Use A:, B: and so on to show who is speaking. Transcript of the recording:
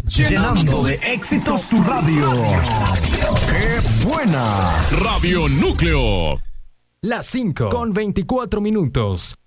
A: Llenando de éxitos tu radio. ¡Qué buena!
B: Radio Núcleo.
C: Las 5 con 24 minutos.